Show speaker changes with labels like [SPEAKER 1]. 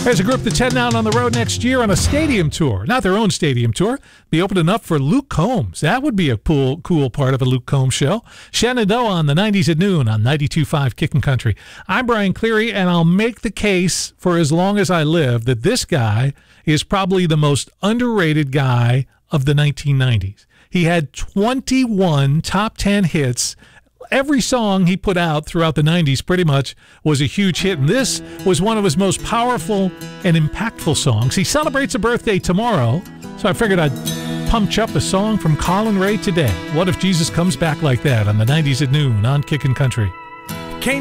[SPEAKER 1] There's a group that's heading out on the road next year on a stadium tour. Not their own stadium tour. Be opening up for Luke Combs. That would be a cool part of a Luke Combs show. Shenandoah on the 90s at noon on 92.5 Kickin' Country. I'm Brian Cleary, and I'll make the case for as long as I live that this guy is probably the most underrated guy of the 1990s. He had 21 top 10 hits. Every song he put out throughout the 90s pretty much was a huge hit, and this was one of his most powerful and impactful songs. He celebrates a birthday tomorrow, so I figured I'd punch up a song from Colin Ray today. What if Jesus comes back like that on the 90s at noon on Kickin' Country?